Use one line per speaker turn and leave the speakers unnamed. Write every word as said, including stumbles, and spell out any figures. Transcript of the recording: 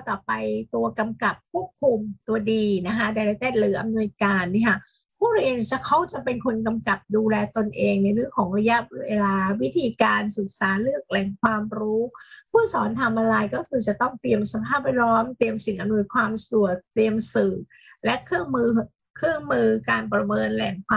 ต่อไปตัวกำกับควบคุมตัวดีนะคะ Director หรืออำนวยการนี่ค่ะผู้เรียนจะเขาจะเป็นคนกำกับดูแลตนเองในเรื่องของระยะเวลาวิธีการศึกษาเลือกแหล่งความรู้ผู้สอนทำอะไรก็คือจะต้องเตรียมสภาพแวดล้อมเตรียมสิ่งอำนวยความสะดวกเตรียมสื่อและเครื่องมือเครื่องมือการประเมินแหล่งความ